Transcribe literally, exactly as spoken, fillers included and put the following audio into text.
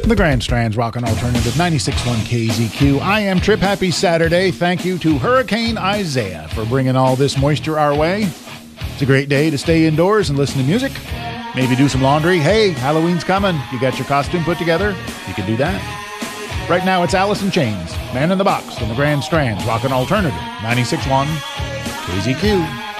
The Grand Strand's Rockin' Alternative ninety-six point one K Z Q. I am Trip. Happy Saturday. Thank you to Hurricane Isaiah for bringing all this moisture our way. It's a great day to stay indoors and listen to music. Maybe do some laundry. Hey, Halloween's coming. You got your costume put together? You can do that. Right now it's Alice in Chains, Man in the Box, from the Grand Strand's Rockin' Alternative ninety-six point one K Z Q.